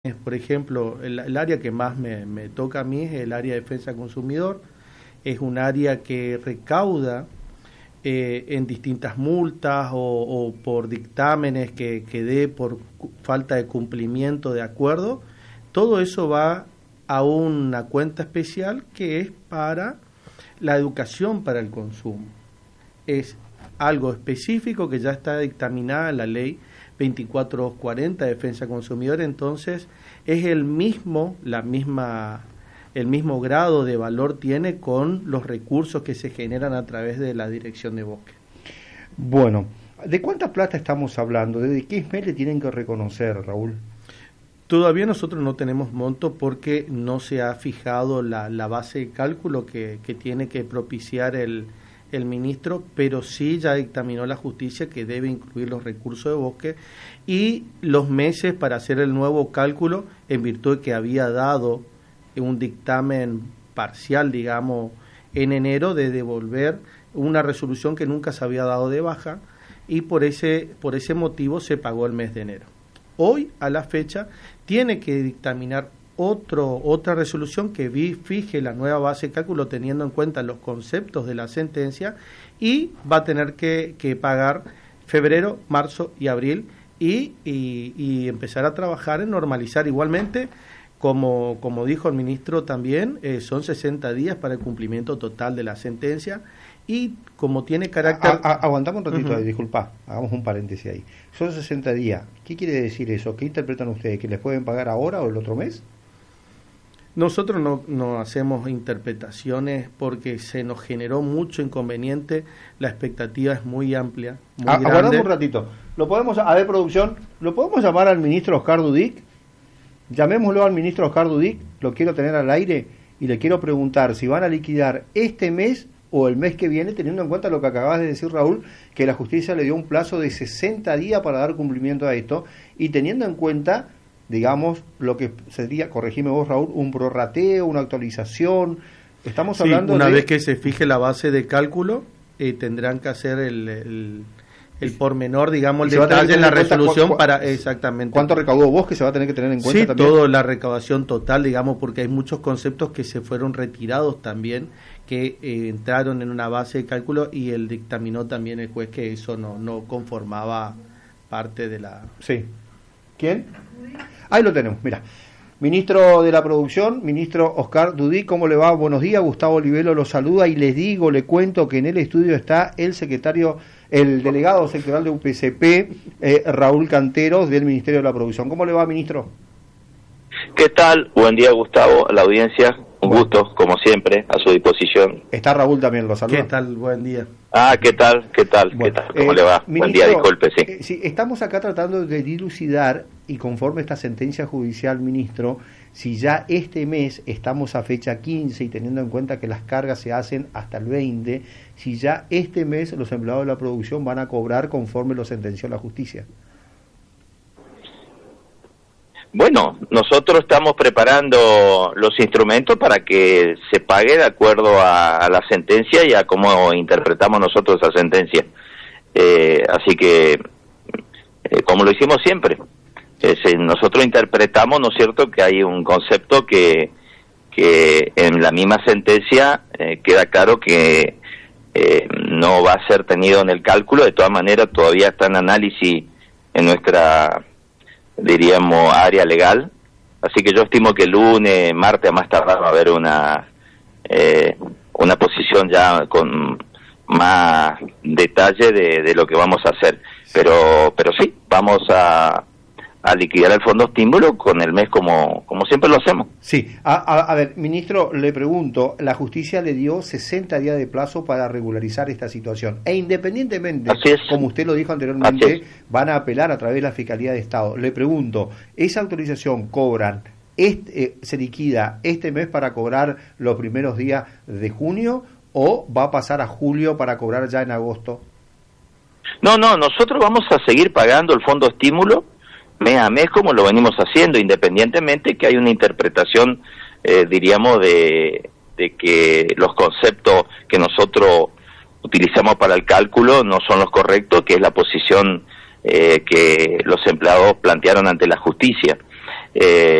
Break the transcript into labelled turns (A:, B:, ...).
A: Por ejemplo, el área que más me toca a mí es el área de defensa del consumidor. Es un área que recauda en distintas multas o por dictámenes que dé por falta de cumplimiento de acuerdo. Todo eso va a una cuenta especial que es para la educación para el consumo. Es algo específico que ya está dictaminada en la ley 2440 de defensa del consumidor. Entonces es el mismo grado de valor tiene con los recursos que se generan a través de la Dirección de Bosque.
B: Bueno, ¿de cuánta plata estamos hablando? ¿De qué mes le tienen que reconocer, Raúl?
A: Todavía nosotros no tenemos monto porque no se ha fijado la base de cálculo que tiene que propiciar el ministro, pero sí ya dictaminó la justicia que debe incluir los recursos de bosque y los meses para hacer el nuevo cálculo, en virtud de que había dado un dictamen parcial, digamos, en enero, de devolver una resolución que nunca se había dado de baja, y por ese motivo se pagó el mes de enero. Hoy, a la fecha, tiene que dictaminar otra resolución que fije la nueva base de cálculo teniendo en cuenta los conceptos de la sentencia, y va a tener que pagar febrero, marzo y abril y empezar a trabajar en normalizar. Igualmente, como dijo el ministro también, son 60 días para el cumplimiento total de la sentencia, y como tiene carácter...
B: Aguantamos un ratito ahí, disculpa, hagamos un paréntesis ahí. Son 60 días, ¿qué quiere decir eso? ¿Qué interpretan ustedes? ¿Que les pueden pagar ahora o el otro mes?
A: Nosotros no hacemos interpretaciones porque se nos generó mucho inconveniente, la expectativa es muy amplia, muy grande.
B: Aguardamos un ratito, producción, ¿lo podemos llamar al ministro Oscar Dudic? Llamémoslo al ministro Oscar Dudic, lo quiero tener al aire y le quiero preguntar si van a liquidar este mes o el mes que viene, teniendo en cuenta lo que acabas de decir, Raúl, que la justicia le dio un plazo de 60 días para dar cumplimiento a esto, y teniendo en cuenta, digamos, lo que sería, corregime vos, Raúl, un prorrateo, una actualización. Estamos hablando
A: una vez que se fije la base de cálculo, tendrán que hacer el pormenor, digamos, el detalle en la resolución para exactamente.
B: ¿Cuánto recaudó vos que se va a tener que tener en cuenta también?
A: Sí, toda la recaudación total, digamos, porque hay muchos conceptos que se fueron retirados también, que entraron en una base de cálculo, y el dictaminó también el juez que eso no conformaba parte de la...
B: Sí. ¿Quién? Ahí lo tenemos, mira. Ministro de la Producción, ministro Oscar Dudic, ¿cómo le va? Buenos días, Gustavo Olivelo lo saluda, y le cuento que en el estudio está el delegado sectorial de UPCP, Raúl Canteros, del Ministerio de la Producción. ¿Cómo le va, ministro?
C: ¿Qué tal? Buen día, Gustavo, a la audiencia. Un gusto, como siempre, a su disposición.
B: Está Raúl también, lo saluda.
A: ¿Qué tal? Buen día.
C: ¿Qué tal? Bueno, ¿qué tal? ¿Cómo le va?
B: Ministro,
C: buen día, disculpe, sí.
B: Sí. Estamos acá tratando de dilucidar, y conforme esta sentencia judicial, ministro, si ya este mes estamos a fecha 15 y teniendo en cuenta que las cargas se hacen hasta el 20, si ya este mes los empleados de la producción van a cobrar conforme lo sentenció la justicia.
C: Bueno, nosotros estamos preparando los instrumentos para que se pague de acuerdo a la sentencia y a cómo interpretamos nosotros esa sentencia. Así que, como lo hicimos siempre, nosotros interpretamos, ¿no es cierto?, que hay un concepto que en la misma sentencia queda claro que no va a ser tenido en el cálculo. De todas maneras, todavía está en análisis en nuestra, diríamos, área legal, así que yo estimo que el lunes, martes a más tardar va a haber una posición ya con más detalle de lo que vamos a hacer, pero sí, vamos a liquidar el fondo estímulo con el mes como siempre lo hacemos.
B: Sí, a ver, ministro, le pregunto, la justicia le dio 60 días de plazo para regularizar esta situación, e independientemente, como usted lo dijo anteriormente, van a apelar a través de la Fiscalía de Estado. Le pregunto, ¿esa autorización se liquida este mes para cobrar los primeros días de junio, o va a pasar a julio para cobrar ya en agosto?
C: No, nosotros vamos a seguir pagando el fondo estímulo mes a mes como lo venimos haciendo, independientemente que hay una interpretación, diríamos, de que los conceptos que nosotros utilizamos para el cálculo no son los correctos, que es la posición que los empleados plantearon ante la justicia.